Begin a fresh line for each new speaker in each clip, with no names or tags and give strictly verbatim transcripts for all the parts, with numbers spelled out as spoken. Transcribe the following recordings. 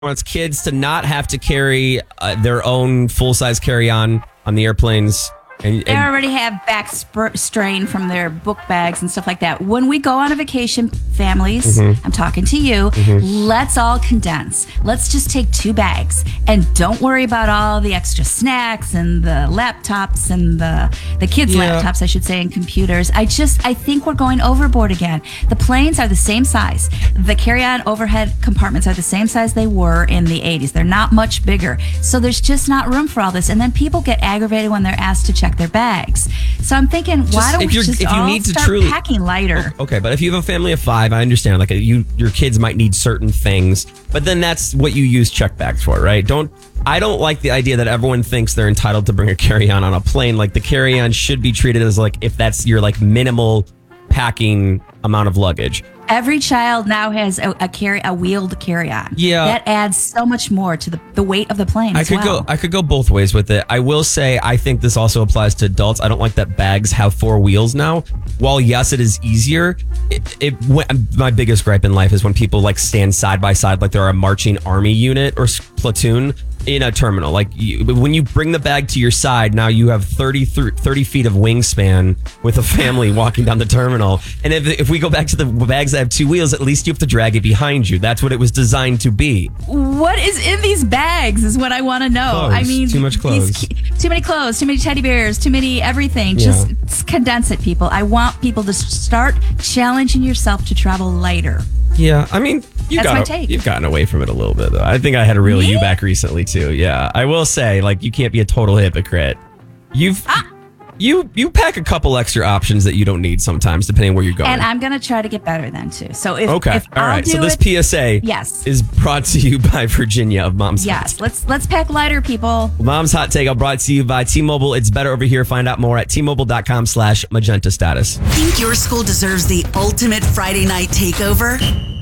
wants kids to not have to carry uh, their own full-size carry-on on the airplanes. And, and
they already have back sp- strain from their book bags and stuff like that. When we go on a vacation, families, mm-hmm. I'm talking to you, mm-hmm. let's all condense. Let's just take two bags and don't worry about all the extra snacks and the laptops and the, the kids' yeah. laptops, I should say, and computers. I just, I think we're going overboard again. The planes are the same size. The carry-on overhead compartments are the same size they were in the eighties. They're not much bigger. So there's just not room for all this. And then people get aggravated when they're asked to check their bags. So I'm thinking, just, why don't we just if all you need start to truly, packing lighter?
Okay, but if you have a family of five, I understand. Like you, your kids might need certain things, but then that's what you use check bags for, right? Don't. I don't like the idea that everyone thinks they're entitled to bring a carry-on on a plane. Like the carry-on should be treated as like if that's your like minimal packing amount of luggage.
Every child now has a, a carry a wheeled carry-on.
Yeah,
that adds so much more to the, the weight of the plane.
I
as
could
well.
go. I could go both ways with it. I will say I think this also applies to adults. I don't like that bags have four wheels now. While yes, it is easier. It, it my biggest gripe in life is when people like stand side by side like they're a marching army unit or platoon in a terminal. Like you, when you bring the bag to your side, now you have thirty, thirty feet of wingspan with a family walking down the terminal. And if, if we go back to the bags that have two wheels, at least you have to drag it behind you. That's what it was designed to be.
What is in these bags is what I want to know.
Clothes.
I mean,
too much clothes.
These, too many clothes, too many teddy bears, too many everything.
Yeah.
Just condense it, people. I want people to start challenging yourself to travel lighter.
Yeah, I mean, you
That's
got
my take.
you've gotten away from it a little bit, though. I think I had to reel
Me?
you back recently, too. Yeah, I will say, like, you can't be a total hypocrite. You've ah. you you pack a couple extra options that you don't need sometimes, depending on where you're going.
And I'm going to try to get better then, too. So if,
okay,
if
all
I'll
right.
do
So this
it,
P S A
yes.
is brought to you by Virginia of Mom's
Yes,
Hot.
let's let's pack lighter, people.
Mom's Hot Take, brought to you by T-Mobile. It's better over here. Find out more at T-Mobile.com slash magenta status.
Think your school deserves the ultimate Friday night takeover?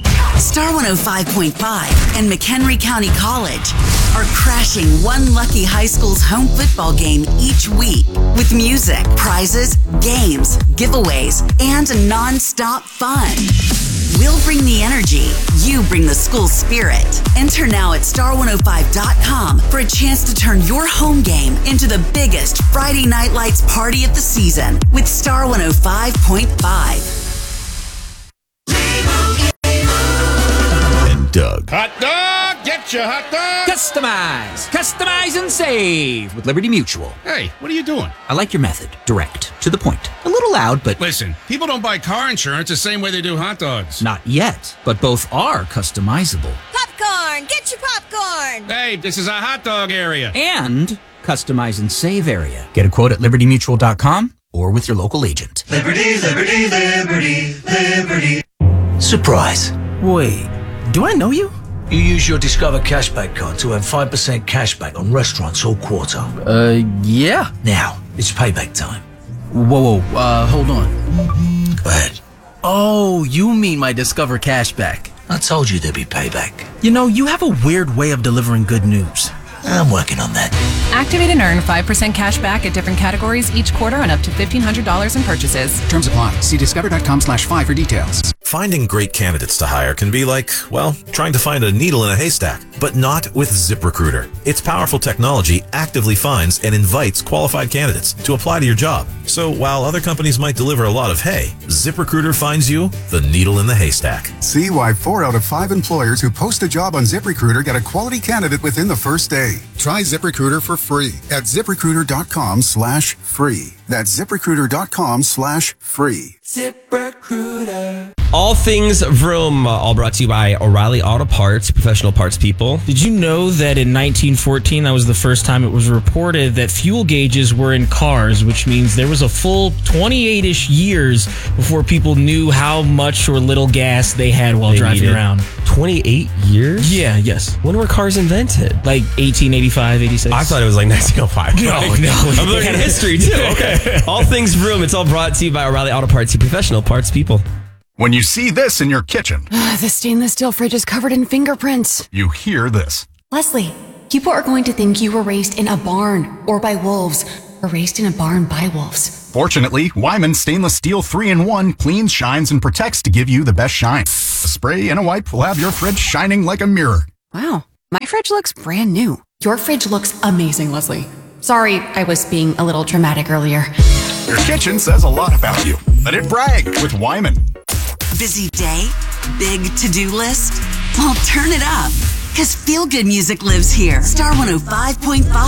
Star one oh five point five and McHenry County College are crashing one lucky high school's home football game each week with music, prizes, games, giveaways, and non-stop fun. We'll bring the energy. You bring the school spirit. Enter now at star one oh five dot com for a chance to turn your home game into the biggest Friday Night Lights party of the season with Star one oh five point five.
Doug.
Hot dog! Get your hot dog!
Customize! Customize and save with Liberty Mutual.
Hey, what are you doing?
I like your method. Direct. To the point. A little loud, but...
Listen, people don't buy car insurance the same way they do hot dogs.
Not yet, but both are customizable.
Popcorn! Get your popcorn!
Hey, this is a hot dog area.
And customize and save area. Get a quote at liberty mutual dot com or with your local agent.
Liberty, liberty, liberty, liberty.
Surprise.
Wait. Do I know you?
You use your Discover Cashback card to earn five percent cashback on restaurants all quarter.
Uh, yeah.
Now, it's payback time.
Whoa, whoa, uh, hold on.
Go ahead.
Oh, you mean my Discover Cashback.
I told you there'd be payback.
You know, you have a weird way of delivering good news.
I'm working on that.
Activate and earn five percent cash back at different categories each quarter on up to fifteen hundred dollars in purchases.
Terms apply. See discover.com slash five for details.
Finding great candidates to hire can be like, well, trying to find a needle in a haystack, but not with ZipRecruiter. Its powerful technology actively finds and invites qualified candidates to apply to your job. So while other companies might deliver a lot of hay, ZipRecruiter finds you the needle in the haystack.
See why four out of five employers who post a job on ZipRecruiter get a quality candidate within the first day. Try ZipRecruiter for free at ZipRecruiter.com slash free. That's ZipRecruiter.com slash free.
ZipRecruiter. All things vroom, uh, all brought to you by O'Reilly Auto Parts, professional parts people.
Did you know that in nineteen fourteen, that was the first time it was reported that fuel gauges were in cars, which means there was a full twenty-eight-ish years before people knew how much or little gas they had while
They
driving
needed.
around.
twenty-eight years?
Yeah, yes.
When were cars invented?
Like eighteen eighty-five, eighty-six.
I thought it was like nineteen oh five.
No, no.
I'm learning history too. Okay. All things vroom. It's all brought to you by O'Reilly Auto Parts, your professional parts people.
When you see this in your kitchen,
The stainless steel fridge is covered in fingerprints.
you hear this.
Leslie, people are going to think you were raised in a barn or by wolves, or raised in a barn by wolves.
Fortunately, Wyman Stainless Steel three in one cleans, shines, and protects to give you the best shine. A spray and a wipe will have your fridge shining like a mirror.
Wow. My fridge looks brand new. Your fridge looks amazing, Leslie. Sorry, I was being a little dramatic earlier.
Your kitchen says a lot about you. Let it brag with Wyman.
Busy day? Big to-do list? Well, turn it up, because feel-good music lives here. Star one oh five point five.